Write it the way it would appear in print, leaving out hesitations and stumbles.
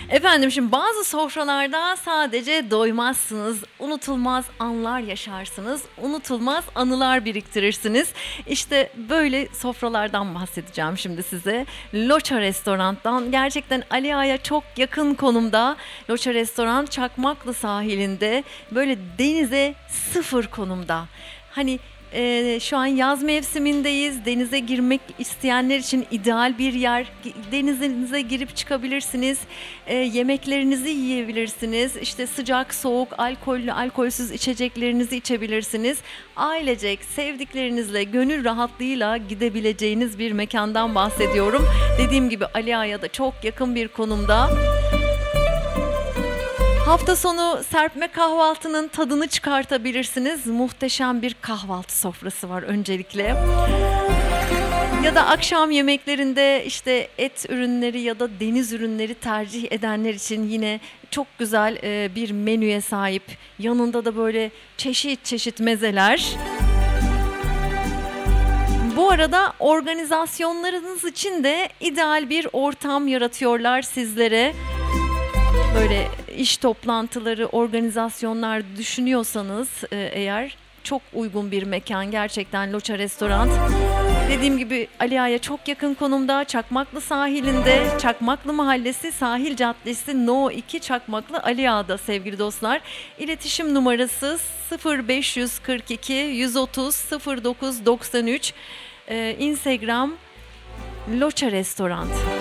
Efendim şimdi bazı sofralarda sadece doymazsınız, unutulmaz anlar yaşarsınız, unutulmaz anılar biriktirirsiniz. İşte böyle sofralardan bahsedeceğim şimdi size. Loça Restorant'tan gerçekten Ali Ağa'ya çok yakın konumda. Loça Restoran Çakmaklı sahilinde böyle denize sıfır konumda. Hani şu an yaz mevsimindeyiz. Denize girmek isteyenler için ideal bir yer. Denize girip çıkabilirsiniz. Yemeklerinizi yiyebilirsiniz. İşte sıcak, soğuk, alkollü, alkolsüz içeceklerinizi içebilirsiniz. Ailecek, sevdiklerinizle, gönül rahatlığıyla gidebileceğiniz bir mekandan bahsediyorum. Dediğim gibi Ali Ağa'ya da çok yakın bir konumda. Hafta sonu serpme kahvaltının tadını çıkartabilirsiniz. Muhteşem bir kahvaltı sofrası var öncelikle. Ya da akşam yemeklerinde işte et ürünleri ya da deniz ürünleri tercih edenler için yine çok güzel bir menüye sahip. Yanında da böyle çeşit çeşit mezeler. Bu arada organizasyonlarınız için de ideal bir ortam yaratıyorlar sizlere. Böyle iş toplantıları, organizasyonlar düşünüyorsanız eğer çok uygun bir mekan gerçekten Loça Restoran. Dediğim gibi Ali Ağa'ya çok yakın konumda, Çakmaklı sahilinde, Çakmaklı Mahallesi, Sahil Caddesi No 2 Çakmaklı Ali Ağa'da sevgili dostlar. İletişim numarası 0542 130 0993. Instagram Loça Restoran.